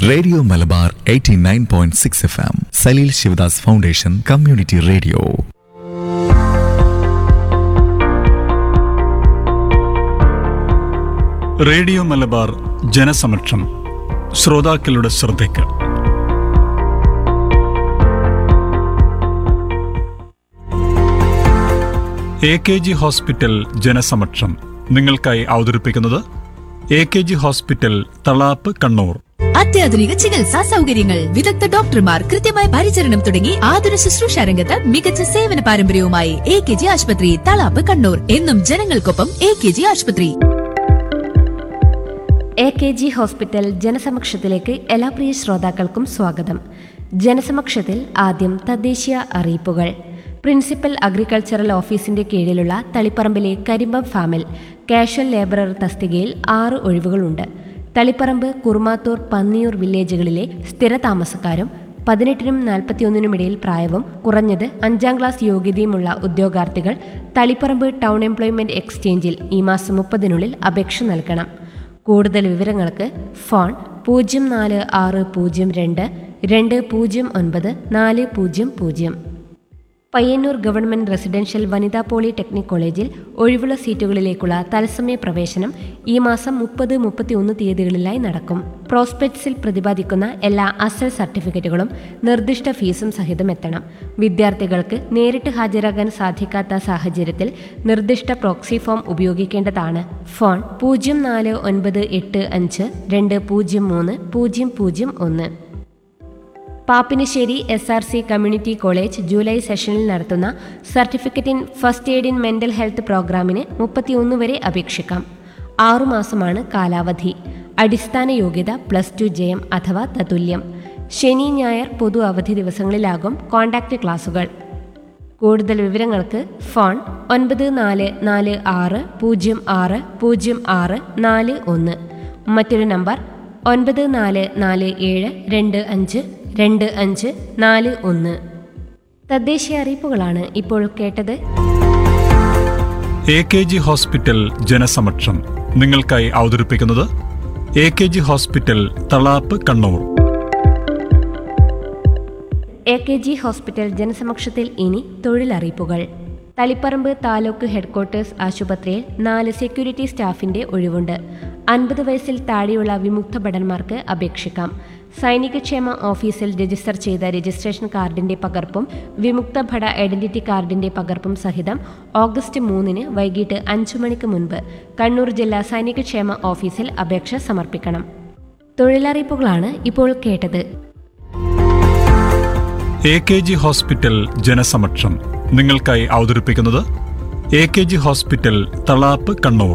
Radio Malabar 89.6 FM. Saleel Sivadas foundation community radio. Radio Malabar ജനസമക്ഷം. ശ്രോതാക്കളുടെ ശ്രദ്ധയ്ക്ക് AKG hospital ജനസമക്ഷം നിങ്ങൾക്കായി അവതരിപ്പിക്കുന്നത് AKG ഹോസ്പിറ്റൽ തളാപ്പ്, കണ്ണൂർ. അത്യാധുനിക ചികിത്സാ സൗകര്യങ്ങൾ, വിദഗ്ധ ഡോക്ടർമാർ, കൃത്യമായ പരിചരണം തുടങ്ങി ആതുര ശുശ്രൂഷ രംഗത്ത് മികച്ച സേവന പാരമ്പര്യവുമായി AKG ആശുപത്രി, തളാപ്പ്, കണ്ണൂർ. എന്നും ജനങ്ങൾക്കൊപ്പം AKG ആശുപത്രി. AKG ഹോസ്പിറ്റൽ ജനസമക്ഷത്തിലേക്ക് എല്ലാ പ്രിയ ശ്രോതാക്കൾക്കും സ്വാഗതം. ജനസമക്ഷത്തിൽ ആദ്യം തദ്ദേശീയ അറിയിപ്പുകൾ. പ്രിൻസിപ്പൽ അഗ്രികൾച്ചറൽ ഓഫീസിന്റെ കീഴിലുള്ള തളിപ്പറമ്പിലെ കരിമ്പം ഫാമിൽ കാഷ്വൽ ലേബറർ തസ്തികയിൽ 6 ഒഴിവുകളുണ്ട്. തളിപ്പറമ്പ്, കുറുമാത്തൂർ, പന്നിയൂർ വില്ലേജുകളിലെ സ്ഥിര താമസക്കാരും 18-നും 41-നും ഇടയിൽ പ്രായവും കുറഞ്ഞത് 5ാം ക്ലാസ് യോഗ്യതയുമുള്ള ഉദ്യോഗാർത്ഥികൾ തളിപ്പറമ്പ് ടൗൺ എംപ്ലോയ്മെന്റ് എക്സ്ചേഞ്ചിൽ ഈ മാസം 30-നുള്ളിൽ അപേക്ഷ നൽകണം. കൂടുതൽ വിവരങ്ങൾക്ക് ഫോൺ 0460 209 400. പയ്യന്നൂർ ഗവൺമെന്റ് റെസിഡൻഷ്യൽ വനിതാ പോളിടെക്നിക് കോളേജിൽ ഒഴിവുള്ള സീറ്റുകളിലേക്കുള്ള തത്സമയ പ്രവേശനം ഈ മാസം 30, 31 തീയതികളിലായി നടക്കും. പ്രോസ്പെക്ട്സിൽ പ്രതിപാദിക്കുന്ന എല്ലാ അസൽ സർട്ടിഫിക്കറ്റുകളും നിർദ്ദിഷ്ട ഫീസും സഹിതം എത്തണം. വിദ്യാർത്ഥികൾക്ക് നേരിട്ട് ഹാജരാകാൻ സാധിക്കാത്ത സാഹചര്യത്തിൽ നിർദ്ദിഷ്ട proxy form ഉപയോഗിക്കേണ്ടതാണ്. Phone 04985203 001. Pappinisseri SRC community college July സെഷനിൽ നടത്തുന്ന certificate in first aid in mental health പ്രോഗ്രാമിന് 31 വരെ അപേക്ഷിക്കാം. 6 മാസമാണ് കാലാവധി. അടിസ്ഥാന യോഗ്യത +2 ജയം അഥവാ തത്തുല്യം. ശനി, ഞായർ പൊതു അവധി ദിവസങ്ങളിലാകും കോൺടാക്ട് ക്ലാസുകൾ. കൂടുതൽ വിവരങ്ങൾക്ക് ഫോൺ 9446060641. മറ്റൊരു നമ്പർ 9447252541. തദ്ദേശീയ അറിയിപ്പുകളാണ് ഇപ്പോൾ കേട്ടത്. AKG ഹോസ്പിറ്റൽ ജനസമക്ഷം നിങ്ങൾക്കായി അവതരിപ്പിക്കുന്നത് AKG hospital Thalap, Kannur. AKG hospital ജനസമക്ഷത്തിൽ ഇനി തൊഴിലറിയിപ്പുകൾ. തളിപ്പറമ്പ് താലൂക്ക് ഹെഡ്ക്വാർട്ടേഴ്സ് ആശുപത്രിയിൽ 4 സെക്യൂരിറ്റി സ്റ്റാഫിന്റെ ഒഴിവുണ്ട്. 50 വയസ്സിൽ താഴെയുള്ള വിമുക്ത ഭടന്മാർക്ക് അപേക്ഷിക്കാം. സൈനികക്ഷേമ ഓഫീസിൽ രജിസ്റ്റർ ചെയ്ത രജിസ്ട്രേഷൻ കാർഡിന്റെ പകർപ്പും വിമുക്ത ഭട ഐഡന്റിറ്റി കാർഡിന്റെ പകർപ്പും സഹിതം ഓഗസ്റ്റ് 3-ന് വൈകിട്ട് 5 മണിക്ക് മുൻപ് കണ്ണൂർ ജില്ലാ സൈനികക്ഷേമ ഓഫീസിൽ അപേക്ഷ സമർപ്പിക്കണം. തൊഴിലറിയിപ്പുകളാണ് ഇപ്പോൾ കേട്ടത്. AKG ഹോസ്പിറ്റൽ ജനസമക്ഷം നിങ്ങൾക്കായി അവതരിപ്പിക്കുന്നത് AKG hospital Thalap, Kannur.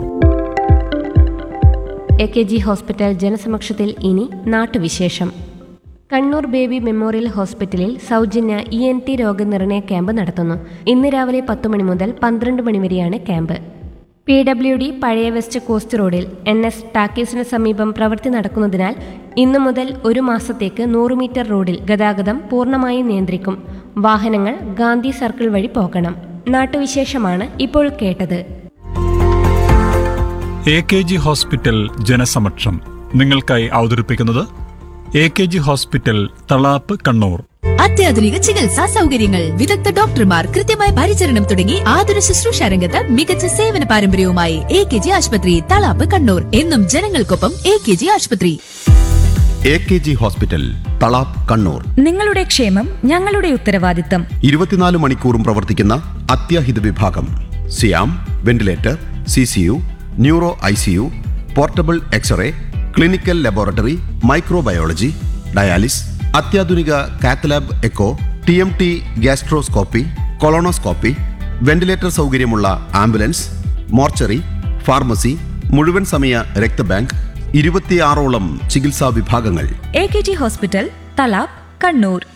AKG hospital ജനസമക്ഷത്തിൽ ഇനി നാട്ടുവിശേഷം. കണ്ണൂർ ബേബി മെമ്മോറിയൽ ഹോസ്പിറ്റലിൽ സൗജന്യ ENT രോഗനിർണയ ക്യാമ്പ് നടത്തുന്നു. ഇന്ന് രാവിലെ 10 മണി മുതൽ 12 മണി വരെയാണ് ക്യാമ്പ്. PWD പഴയ വെസ്റ്റ് കോസ്റ്റ് റോഡിൽ NS ടാക്കീസിന് സമീപം പ്രവൃത്തി നടക്കുന്നതിനാൽ ഇന്നു മുതൽ 1 മാസത്തേക്ക് 100 മീറ്റർ റോഡിൽ ഗതാഗതം പൂർണ്ണമായും നിയന്ത്രിക്കും. വാഹനങ്ങൾ ഗാന്ധി സർക്കിൾ വഴി പോകണം. നാട്ടുവിശേഷമാണ് ഇപ്പോൾ കേട്ടത്. AKG ഹോസ്പിറ്റൽ ജനസമക്ഷം നിങ്ങൾക്കായി അവതരിപ്പിക്കുന്നത് AKG ഹോസ്പിറ്റൽ തളാപ്പ്, കണ്ണൂർ. അത്യാധുനിക ചികിത്സാ സൗകര്യങ്ങൾ, വിദഗ്ധ ഡോക്ടർമാർ, കൃത്യമായ പരിചരണം തുടങ്ങി ആതുര ശുശ്രൂഷ രംഗത്ത് മികച്ച സേവന പാരമ്പര്യവുമായി AKG ആശുപത്രി, തളാപ്പ്, കണ്ണൂർ. എന്നും ജനങ്ങൾക്കൊപ്പം AKG ആശുപത്രി. AKG hospital Thalap, Kannur. നിങ്ങളുടെ ക്ഷേമം ഞങ്ങളുടെ ഉത്തരവാദിത്തം. 24 മണിക്കൂറും പ്രവർത്തിക്കുന്ന അത്യാഹിത വിഭാഗം, സിയാം, ventilator, CCU, neuro ICU, portable x-ray, clinical laboratory, microbiology, dialysis, അത്യാധുനിക cath lab echo, TMT gastroscopy, colonoscopy, ventilator സൗകര്യമുള്ള ആംബുലൻസ്, മോർച്ചറി, ഫാർമസി, മുഴുവൻ സമയ രക്തബാങ്ക്, 26ഓളം ചികിത്സാ വിഭാഗങ്ങൾ. AKG hospital Thalap, Kannur.